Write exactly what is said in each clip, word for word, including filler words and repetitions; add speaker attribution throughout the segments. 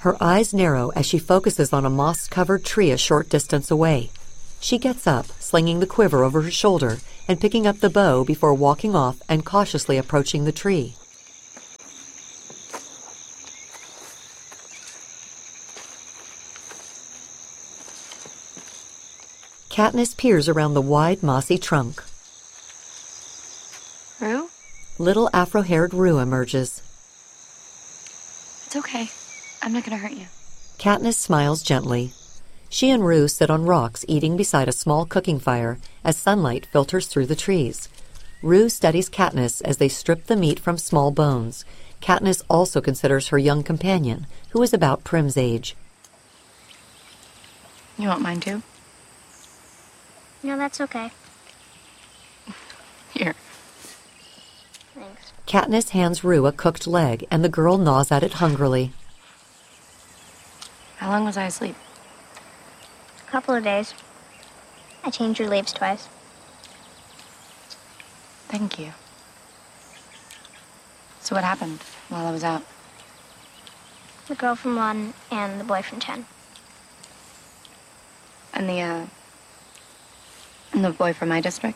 Speaker 1: Her eyes narrow as she focuses on a moss-covered tree a short distance away. She gets up, slinging the quiver over her shoulder and picking up the bow before walking off and cautiously approaching the tree. Katniss peers around the wide, mossy trunk.
Speaker 2: Rue?
Speaker 1: Little afro-haired Rue emerges.
Speaker 2: It's okay. I'm not gonna hurt you.
Speaker 1: Katniss smiles gently. She and Rue sit on rocks eating beside a small cooking fire as sunlight filters through the trees. Rue studies Katniss as they strip the meat from small bones. Katniss also considers her young companion, who is about Prim's age.
Speaker 2: You want mine too?
Speaker 3: No, that's okay.
Speaker 2: Here.
Speaker 3: Thanks.
Speaker 1: Katniss hands Rue a cooked leg, and the girl gnaws at it hungrily.
Speaker 2: How long was I asleep?
Speaker 3: A couple of days. I changed your leaves twice.
Speaker 2: Thank you. So what happened while I was out?
Speaker 3: The girl from one and the boy from ten.
Speaker 2: And the, uh... And the boy from my district?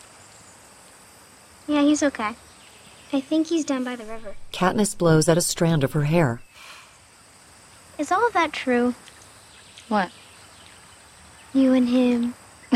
Speaker 3: Yeah, he's okay. I think he's down by the river.
Speaker 1: Katniss blows at a strand of her hair.
Speaker 3: Is all of that true?
Speaker 2: What?
Speaker 3: You and him.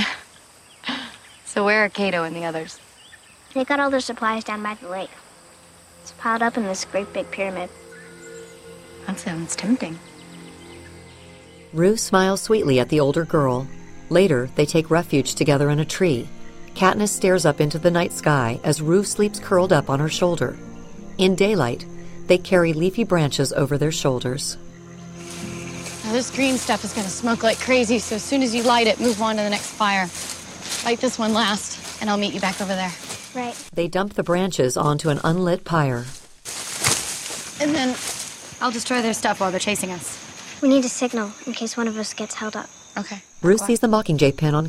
Speaker 2: So where are Cato and the others?
Speaker 3: They got all their supplies down by the lake. It's piled up in this great big pyramid.
Speaker 2: That sounds tempting.
Speaker 1: Rue smiles sweetly at the older girl. Later, they take refuge together in a tree. Katniss stares up into the night sky as Rue sleeps curled up on her shoulder. In daylight, they carry leafy branches over their shoulders.
Speaker 4: Now this green stuff is going to smoke like crazy, so as soon as you light it, move on to the next fire. Light this one last, and I'll meet you back over there.
Speaker 3: Right.
Speaker 1: They dump the branches onto an unlit pyre.
Speaker 4: And then I'll destroy their stuff while they're chasing us.
Speaker 3: We need a signal in case one of us gets held up.
Speaker 4: Okay.
Speaker 1: Rue sees the Mockingjay pin on